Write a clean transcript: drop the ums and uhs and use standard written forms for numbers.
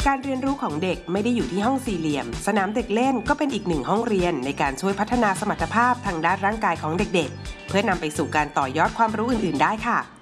การเรียนรู้ของเด็กไม่ได้อยู่ที่ห้องสี่เหลี่ยมสนามเด็กเล่นก็เป็นอีกหนึ่งห้องเรียนในการช่วยพัฒนาสมรรถภาพทางด้านร่างกายของเด็กๆเพื่อนำไปสู่การต่อยอดความรู้อื่นๆได้ค่ะ